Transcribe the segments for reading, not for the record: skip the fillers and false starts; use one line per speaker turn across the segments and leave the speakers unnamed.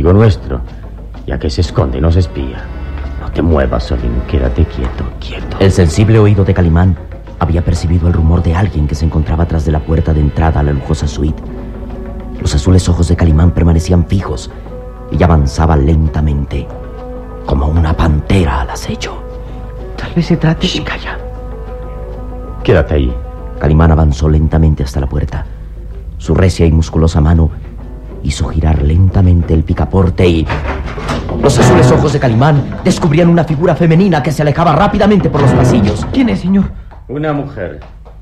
amigo nuestro, ya que se esconde y nos espía. No te muevas, Solín, quédate quieto, quieto.
El sensible oído de Calimán había percibido el rumor de alguien que se encontraba tras de la puerta de entrada a la lujosa suite. Los azules ojos de Calimán permanecían fijos y avanzaba lentamente, como una pantera al acecho.
Tal vez se trate...
Shh, calla. Quédate ahí.
Calimán avanzó lentamente hasta la puerta. Su recia y musculosa mano hizo girar lentamente el picaporte y... los azules ojos de Calimán descubrían una figura femenina que se alejaba rápidamente por los pasillos.
¿Quién es, señor?
Una mujer.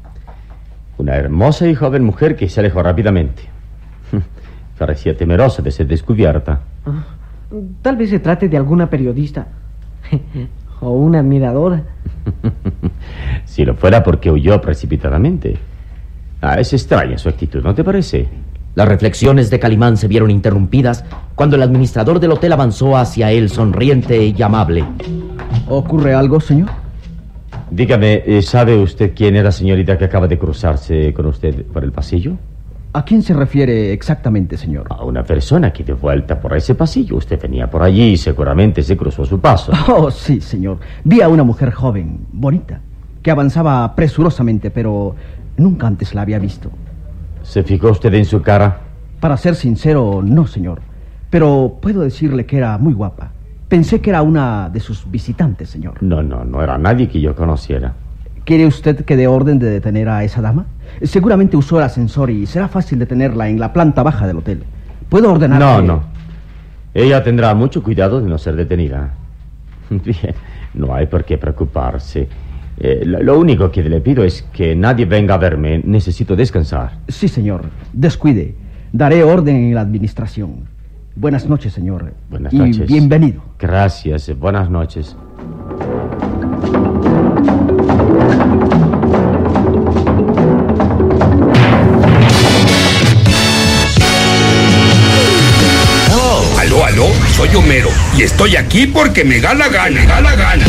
Una hermosa y joven mujer que se alejó rápidamente. Parecía temerosa de ser descubierta.
Tal vez se trate de alguna periodista. O una admiradora.
Si lo fuera, porque huyó precipitadamente. Es extraña su actitud, ¿no te parece?
Las reflexiones de Calimán se vieron interrumpidas cuando el administrador del hotel avanzó hacia él, sonriente y amable.
¿Ocurre algo, señor?
Dígame, ¿sabe usted quién es la señorita que acaba de cruzarse con usted por el pasillo?
¿A quién se refiere exactamente, señor?
A una persona que de vuelta por ese pasillo. Usted venía por allí y seguramente se cruzó su paso.
Oh, sí, señor. Vi a una mujer joven, bonita, que avanzaba presurosamente, pero nunca antes la había visto.
¿Se fijó usted en su cara?
Para ser sincero, no, señor. Pero puedo decirle que era muy guapa. Pensé que era una de sus visitantes, señor.
No era nadie que yo conociera.
¿Quiere usted que dé orden de detener a esa dama? Seguramente usó el ascensor y será fácil detenerla en la planta baja del hotel. ¿Puedo ordenar que...
No. Ella tendrá mucho cuidado de no ser detenida. Bien, no hay por qué preocuparse. Lo único que le pido es que nadie venga a verme. Necesito descansar.
Sí, señor. Descuide. Daré orden en la administración. Buenas noches, señor.
Buenas noches.
Y bienvenido.
Gracias. Buenas noches.
Aló, soy Homero y estoy aquí porque me da la gana.